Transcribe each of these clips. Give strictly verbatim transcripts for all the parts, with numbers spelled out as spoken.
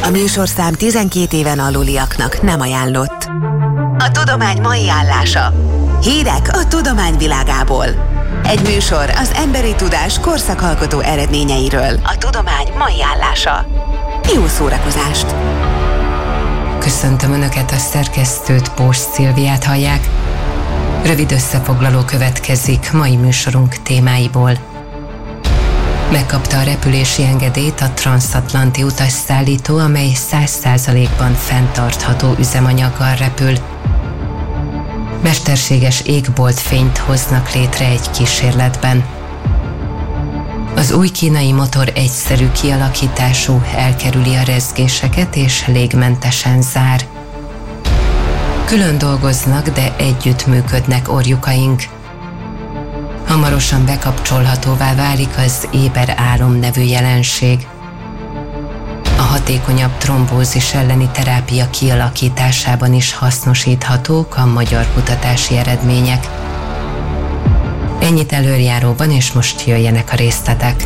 A műsorszám tizenkét éven aluliaknak nem ajánlott. A tudomány mai állása. Hírek a tudomány világából. Egy műsor az emberi tudás korszakalkotó eredményeiről. A tudomány mai állása. Jó szórakozást! Köszöntöm Önöket, a szerkesztőt, Pós Szilviát hallják. Rövid összefoglaló következik mai műsorunk témáiból. Megkapta a repülési engedélyt a transzatlanti utasszállító, amely száz százalékban fenntartható üzemanyaggal repül. Mesterséges égboltfényt hoznak létre egy kísérletben. Az új kínai motor egyszerű kialakítású, elkerüli a rezgéseket és légmentesen zár. Külön dolgoznak, de együtt működnek orjukaink. Hamarosan bekapcsolhatóvá válik az éber álom nevű jelenség. A hatékonyabb trombózis elleni terápia kialakításában is hasznosíthatók a magyar kutatási eredmények. Ennyit előjáróban, és most jöjjenek a részletek.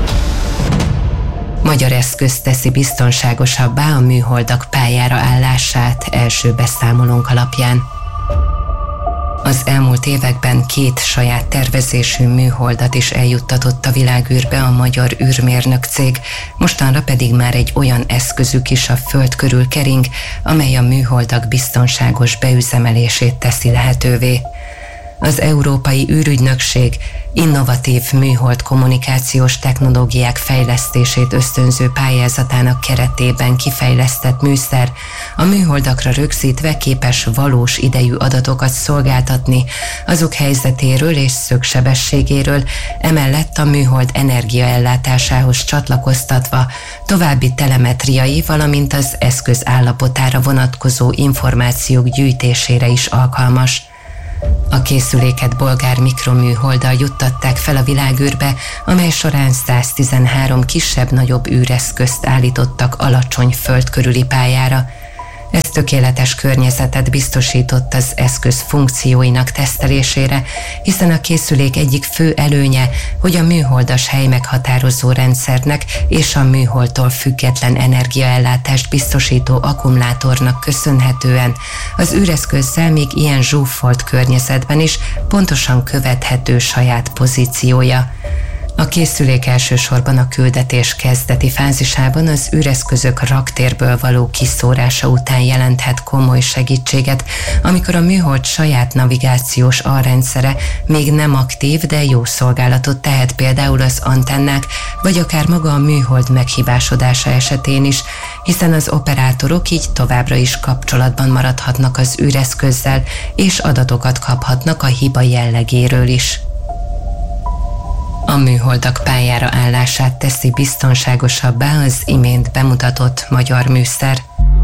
Magyar eszköz teszi biztonságosabbá a műholdak pályára állását első beszámolónk alapján. Az elmúlt években két saját tervezésű műholdat is eljuttatott a világűrbe a magyar űrmérnök cég, mostanra pedig már egy olyan eszközük is a Föld körül kering, amely a műholdak biztonságos beüzemelését teszi lehetővé. Az Európai űrügynökség innovatív műhold kommunikációs technológiák fejlesztését ösztönző pályázatának keretében kifejlesztett műszer a műholdakra rögzítve képes valós idejű adatokat szolgáltatni azok helyzetéről és szögsebességéről, emellett a műhold energiaellátásához csatlakoztatva további telemetriai, valamint az eszköz állapotára vonatkozó információk gyűjtésére is alkalmas. A készüléket bolgár mikroműholddal juttatták fel a világűrbe, amely során száztizenhárom kisebb-nagyobb űreszközt állítottak alacsony föld körüli pályára. Ez tökéletes környezetet biztosított az eszköz funkcióinak tesztelésére, hiszen a készülék egyik fő előnye, hogy a műholdas hely meghatározó rendszernek és a műholdtól független energiaellátást biztosító akkumulátornak köszönhetően az űreszközzel még ilyen zsúfolt környezetben is pontosan követhető saját pozíciója. A készülék elsősorban a küldetés kezdeti fázisában az űreszközök raktérből való kiszórása után jelenthet komoly segítséget, amikor a műhold saját navigációs alrendszere még nem aktív, de jó szolgálatot tehet például az antennák, vagy akár maga a műhold meghibásodása esetén is, hiszen az operátorok így továbbra is kapcsolatban maradhatnak az űreszközzel, és adatokat kaphatnak a hiba jellegéről is. A műholdak pályára állását teszi biztonságosabbá az imént bemutatott magyar műszer.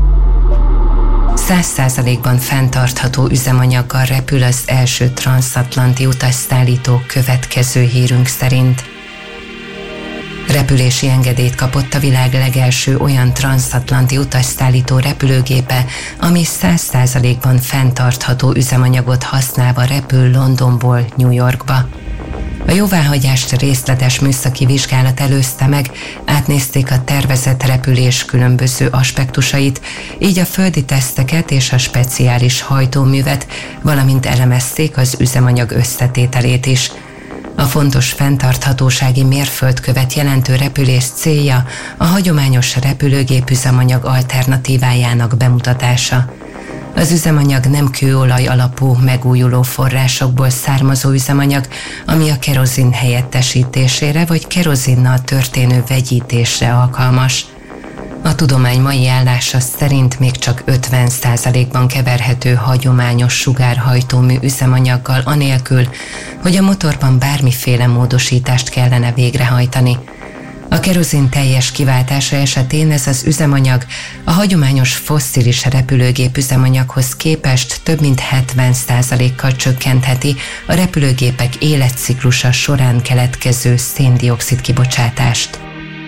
száz százalékban fenntartható üzemanyaggal repül az első transzatlanti utasszállító következő hírünk szerint. Repülési engedélyt kapott a világ legelső olyan transzatlanti utasszállító repülőgépe, ami száz százalékban fenntartható üzemanyagot használva repül Londonból New Yorkba. A jóváhagyást részletes műszaki vizsgálat előzte meg, átnézték a tervezett repülés különböző aspektusait, így a földi teszteket és a speciális hajtóművet, valamint elemezték az üzemanyag összetételét is. A fontos fenntarthatósági mérföldkövet jelentő repülés célja a hagyományos repülőgép üzemanyag alternatívájának bemutatása. Az üzemanyag nem kőolaj alapú megújuló forrásokból származó üzemanyag, ami a kerozin helyettesítésére vagy kerozinnal történő vegyítésre alkalmas. A tudomány mai állása szerint még csak ötven százalékban keverhető hagyományos sugárhajtómű üzemanyaggal anélkül, hogy a motorban bármiféle módosítást kellene végrehajtani. A kerozin teljes kiváltása esetén ez az üzemanyag a hagyományos fosszilis repülőgép üzemanyaghoz képest több mint hetven százalékkal csökkentheti a repülőgépek életciklusa során keletkező szén-dioxid kibocsátást.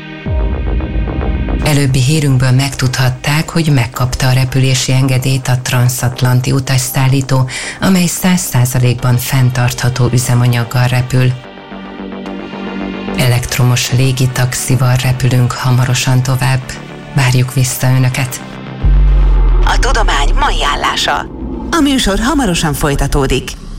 Előbbi hírünkből megtudhatták, hogy megkapta a repülési engedélyt a transzatlanti utasszállító, amely száz százalékban fenntartható üzemanyaggal repül. Elektromos légitaxival repülünk hamarosan tovább. Várjuk vissza Önöket! A tudomány mai állása. A műsor hamarosan folytatódik.